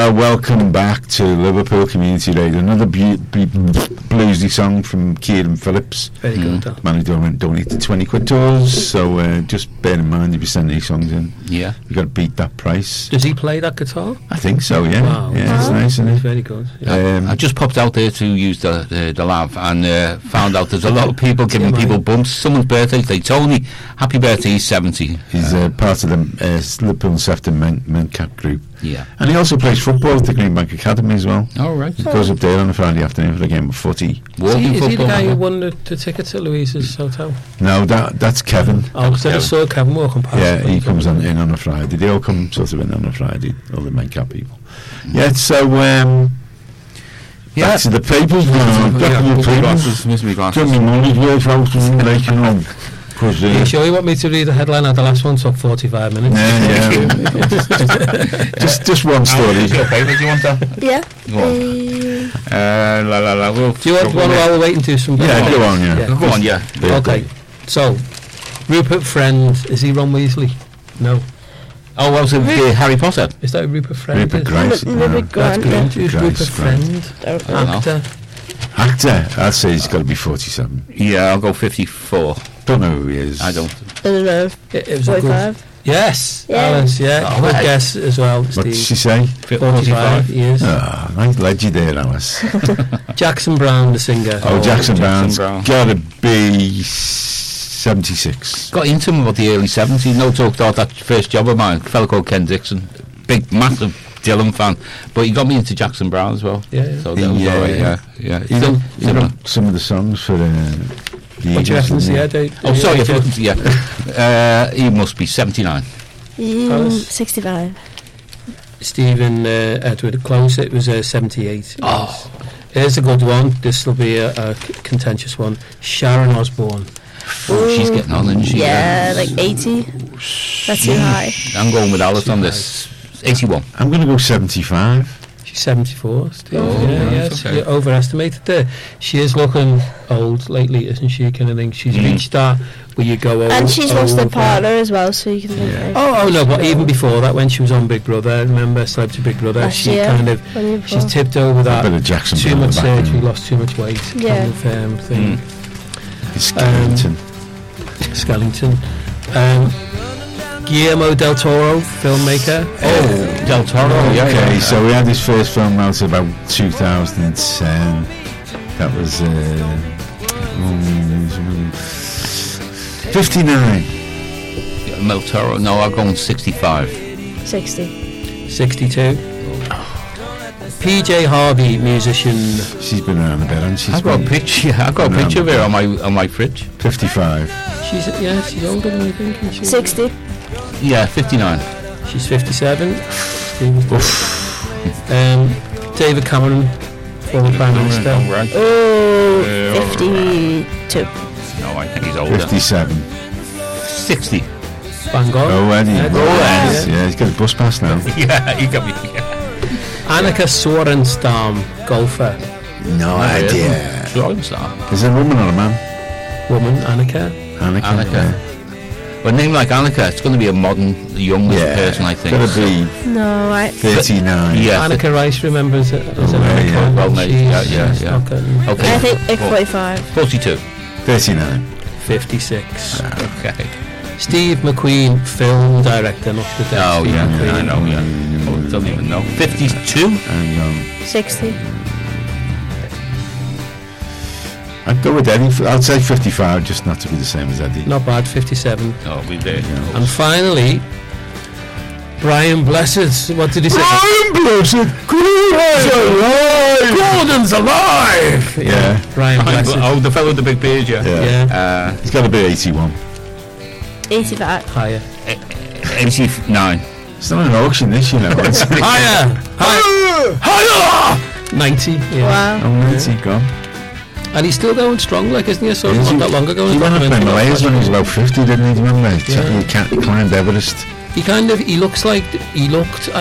Welcome back to Liverpool Community Radio. Another bluesy song from Kieran Phillips. Very good. Man who donated 20 quid to us, so just bear in mind if you send these songs in. Yeah. You've got to beat that price. Does he play that guitar? I think so, yeah. Wow. Yeah, it's nice, isn't it? It's very good. Yeah. I just popped out there to use the lav and found out there's a lot of people giving people bumps. Someone's birthday today. Tony, happy birthday, he's 70. He's part of the Liverpool and Sefton men cap group. Yeah. And he also plays football at the Greenbank Academy as well. Oh, right. He goes up there on a Friday afternoon for a game of footy. Walking Is he the football. guy who won the tickets at Louise's hotel? No, that's Kevin. Oh, because I just saw Kevin walking past. Yeah, he comes in on a Friday. They all come sort of in on a Friday, all the men cap people. Yeah, so back to the people. Back to the people. Give me money's worth out and make it home. Are you sure you want me to read the headline? The last one took 45 minutes. Yeah. just one story. Do you want that? Yeah. Do you want while we're waiting to some? Yeah, go on, yeah. Go on, yeah. Okay, so Rupert Friend, is he Ron Weasley? No. Oh, well, so Harry Potter. Is that Rupert Friend? Rupert Grant. Rupert Grant. That's good. Who's Grant, Rupert Friend? Actor. Actor, I'd say he's got to be 47. Yeah, I'll go 54. Don't know who he is. I don't. I don't know. It was a good. 45. Yes, Yeah. Alice. Yeah, Oh, good right. guess as well, What did Steve. she say? 45 years. Ah, nice led you there, Alice. Jackson Brown, the singer. Jackson Brown's Brown. got to be 76. Got into him about the early 70s. No talk about that first job of mine. A fella called Ken Dixon. Big, massive Dylan fan. But he got me into Jackson Brown as well. Yeah. So that was alright, yeah. You know some of the songs for the What do you reckon? Oh, sorry. Yeah. He must be 79. 65. Stephen Edward Close, it was 78. Oh. Here's a good one. This will be a contentious one. Sharon Osbourne. Oh, she's getting on, isn't she? Yeah, like 80. That's too high. I'm going with Alice on this. 81. I'm going to go 75. She's 74, Steve. Oh, yeah, right, okay. you overestimated her. She is looking old lately, isn't she? Kind of thing. She's reached that where you go And she's lost her over. partner as well, so you can think like, Oh no! But even before that, when she was on Big Brother, remember Celebrity Big Brother, Last she year, kind of when you she's bought- tipped over that. bit of Jackson Too Brown much at the back, surgery, mm. lost too much weight. Yeah. Kind of thing. It's Skellington. Skellington. Guillermo del Toro, filmmaker. Oh, Del Toro. Okay, so we had his first film out about 2010. That was 59. Del Toro. No, I'm going 65. 60. 62. PJ Harvey, musician. She's been around a bit, hasn't she? I've got a picture. I've got a picture of her on my fridge. 55. She's older than you think, isn't she? 60. Yeah, 59. She's 57. David Cameron, former Prime Minister. Right. Oh, 52. No, I think he's older. 57. 60. Van Gogh. Oh, Eddie. Eddie. Yeah, he's got a bus pass now. Yeah, he got me. Yeah. Annika Sorenstam, golfer. No idea. Sorenstam. Is it a woman or a man? Woman, Annika. Annika. Yeah. But a name like Annika, it's going to be a modern, young person, I think. Gotta be No, right. 39. Yeah. Annika Rice remembers it as an yeah, icon. yeah. Well made. She's Yeah. not getting- Okay. I think like 45. 42. 39. 56. Okay. Steve McQueen, film director, not the Oh, Steve yeah. McQueen. I know, yeah. Oh, don't even know. 52? And 60. I'd go with Eddie. I'd say 55, just not to be the same as Eddie. Not bad, 57. Oh, we did. And finally, Brian Blessed. What did he say? I'm blessed. Gordon's alive! Yeah. Brian Blessed. Oh, the fellow with the big beard, yeah. Yeah. He's got to be 81. 85. Higher. 89. It's not an auction this, you know. It's Higher! Higher! 90. Yeah. Wow. oh, 90, gone. And he's still going strong, like, isn't he? I saw him Is not he? that long ago. He went up in Himalayas when he was about 50, didn't he? Do you remember? Yeah. He climbed Everest. He looked